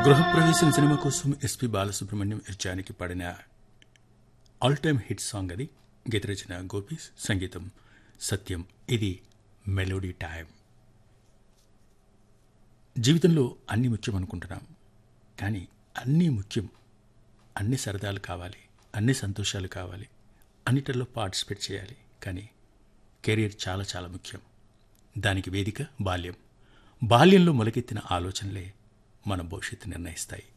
గృహప్రవేశం సినిమా కోసం ఎస్పి బాలసుబ్రహ్మణ్యం జానకి పాడిన ఆల్ టైమ్ హిట్ సాంగ్ అది. గీత రచన గోపి, సంగీతం సత్యం. ఇది మెలోడీ టైం. జీవితంలో అన్నీ ముఖ్యం అనుకుంటున్నాం, కానీ అన్నీ ముఖ్యం, అన్ని సరదాలు కావాలి, అన్ని సంతోషాలు కావాలి, అన్నిటిలో పార్టిసిపేట్ చేయాలి. కానీ కెరీర్ చాలా చాలా ముఖ్యం. దానికి వేదిక బాల్యం. బాల్యంలో మొలకెత్తిన ఆలోచనలే మన భవిష్యత్తు నిర్ణయిస్తాయి.